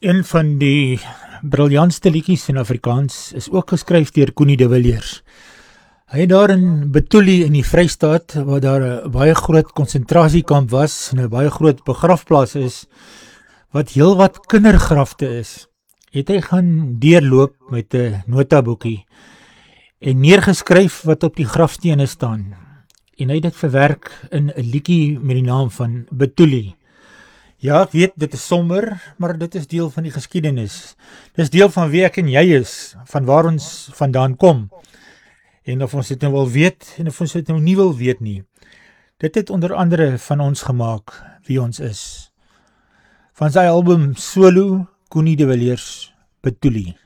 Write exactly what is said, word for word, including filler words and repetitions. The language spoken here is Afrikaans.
Een van die briljantste liedjies in Afrikaans is ook geskryf deur Koenie de Villiers. Hy het daar in Betuli in die Vrystaat, waar daar 'n baie groot konsentrasiekamp was en 'n baie groot begrafplaas is, wat heel wat kindergrafte is, het hy gaan deurloop met 'n notaboekie en neergeskryf wat op die grafstene staan. En hy het dit verwerk in 'n liedjie met die naam van Betuli. Ja, ek weet, dit is somber, maar dit is deel van die geskiedenis. Dit is deel van wie ek en jy is, van waar ons vandaan kom. En of ons dit nou wil weet, en of ons dit nou nie wil weet nie. Dit het onder andere van ons gemaak, wie ons is. Van sy album Solo, Koenie de Villiers, Betuli.